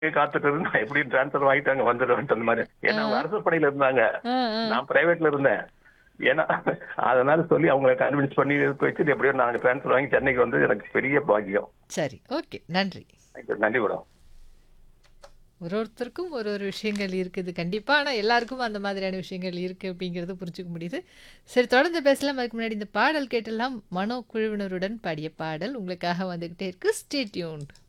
காத்துட்டு இருந்து நான் எப்படியும் ட்ரான்ஸ்ஃபர் வாங்கிட்டு அங்க வந்துடுவேன்ட்டு அந்த மாதிரி. ஆ, ஏன்னா அவங்க அரசு பணியில இருந்தாங்க. ஆ, ஆ. நான் பிரைவேட்ல இருந்தேன். ஏன்னா அதனால சொல்லி அவங்கள கன்வின்ஸ் பண்ணி இருக்க வச்சுட்டு எப்படியோ நாங்க ட்ரான்ஸ்ஃபர் வாங்கி சென்னைக்கு வந்து எனக்கு பெரிய பாக்கியம். சரி. ஓகே. நன்றி. நன்றி மேடம். ஒருத்தருக்கும் ஒரு ஒரு விஷயங்கள் இருக்குது கண்டிப்பா. ஆனா எல்லாருக்கும் அந்த மாதிரியான விஷயங்கள் இருக்கு அப்படிங்கிறது புரிஞ்சுக்க முடியுது. சரி தொடர்ந்து பேசலாம். அதுக்கு முன்னாடி இந்த பாடல் கேட்டெல்லாம் மனோ குழுவினருடன் பாடிய பாடல் உங்களுக்காக வந்துகிட்டே இருக்கு. Stay tuned.